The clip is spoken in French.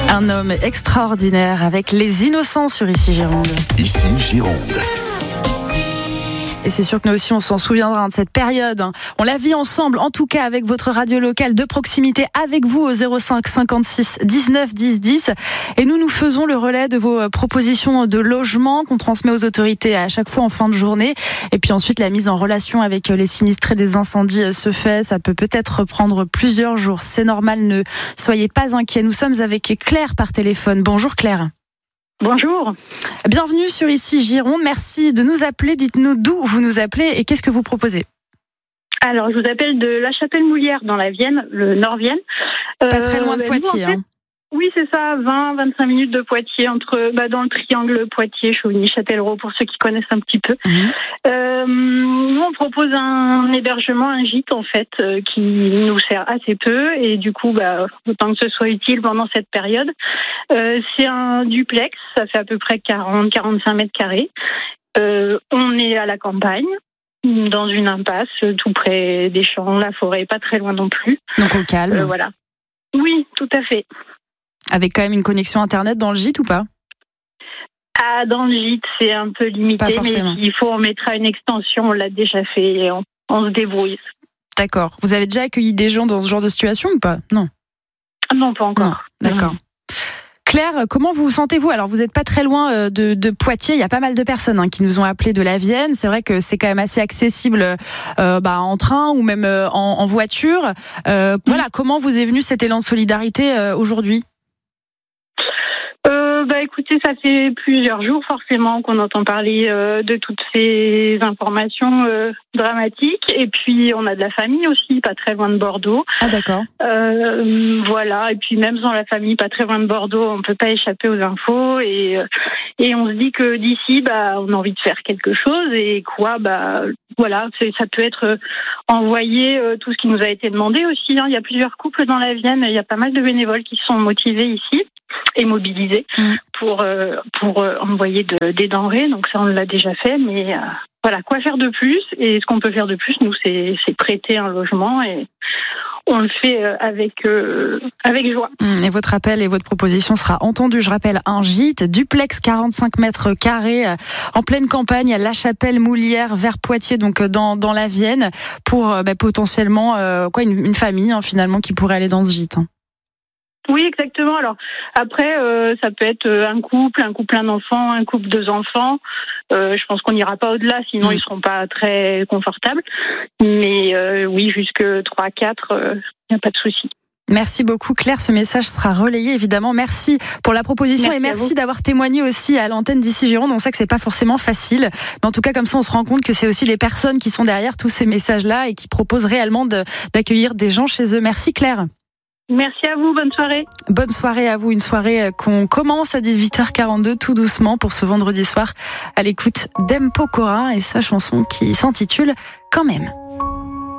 Un homme extraordinaire avec les innocents sur Ici Gironde. Ici Gironde. Et c'est sûr que nous aussi on s'en souviendra de cette période. On la vit ensemble, en tout cas avec votre radio locale de proximité, avec vous au 05 56 19 10 10. Et nous faisons le relais de vos propositions de logement qu'on transmet aux autorités à chaque fois en fin de journée. Et puis ensuite la mise en relation avec les sinistrés des incendies se fait. Ça peut-être prendre plusieurs jours. C'est normal, ne soyez pas inquiets. Nous sommes avec Claire par téléphone. Bonjour Claire. Bonjour. Bienvenue sur Ici Gironde. Merci de nous appeler. Dites-nous d'où vous nous appelez et qu'est-ce que vous proposez. Alors, je vous appelle de La Chapelle-Moulière dans la Vienne, le Nord-Vienne. Pas très loin de Poitiers. Nous, en fait, oui, c'est ça, 20-25 minutes de Poitiers, dans le triangle Poitiers, Chauvigny, Châtellerault, pour ceux qui connaissent un petit peu. Nous, on propose un hébergement, un gîte, en fait, qui nous sert assez peu. Et du coup, autant que ce soit utile pendant cette période. C'est un duplex, ça fait à peu près 40-45 mètres carrés. On est à la campagne, dans une impasse, tout près des champs, la forêt, pas très loin non plus. Donc au calme. Voilà. Oui, tout à fait. Avec quand même une connexion internet dans le gîte ou pas ? Ah, dans le gîte, c'est un peu limité, mais s'il faut, on mettra une extension, on l'a déjà fait et on se débrouille. D'accord. Vous avez déjà accueilli des gens dans ce genre de situation ou pas ? Non. Non, pas encore. Non. D'accord. Claire, comment vous vous sentez-vous ? Alors, vous n'êtes pas très loin de Poitiers. Il y a pas mal de personnes qui nous ont appelés de la Vienne. C'est vrai que c'est quand même assez accessible en train ou même en voiture. Voilà, comment vous est venu cet élan de solidarité aujourd'hui ? Écoutez, ça fait plusieurs jours forcément qu'on entend parler de toutes ces informations dramatiques. Et puis, on a de la famille aussi, pas très loin de Bordeaux. Ah, d'accord. Voilà. Et puis, même sans la famille, pas très loin de Bordeaux, on peut pas échapper aux infos. Et on se dit que d'ici, on a envie de faire quelque chose. Et quoi, voilà, ça peut être envoyer tout ce qui nous a été demandé aussi. Il y a plusieurs couples dans la Vienne. Il y a pas mal de bénévoles qui sont motivés ici et mobilisés pour envoyer des denrées. Donc ça, on l'a déjà fait, mais voilà, quoi faire de plus ? Et ce qu'on peut faire de plus, nous, c'est prêter un logement et on le fait avec joie. Et votre appel et votre proposition sera entendue. Je rappelle, un gîte, duplex 45 mètres carrés en pleine campagne à La Chapelle-Moulière vers Poitiers, donc dans la Vienne, pour potentiellement une famille finalement qui pourrait aller dans ce gîte. Oui, exactement. Alors après, ça peut être un couple, un enfant, un couple, 2 enfants. Je pense qu'on n'ira pas au-delà, sinon ils seront pas très confortables. Mais oui, jusque 3-4, il n'y a pas de souci. Merci beaucoup Claire, ce message sera relayé évidemment. Merci pour la proposition et merci d'avoir témoigné aussi à l'antenne d'Ici Gironde. On sait que c'est pas forcément facile, mais en tout cas comme ça on se rend compte que c'est aussi les personnes qui sont derrière tous ces messages-là et qui proposent réellement d'accueillir des gens chez eux. Merci Claire. Merci à vous, bonne soirée. Bonne soirée à vous, une soirée qu'on commence à 18h42 tout doucement pour ce vendredi soir à l'écoute d'M. Pokora et sa chanson qui s'intitule « Quand même ».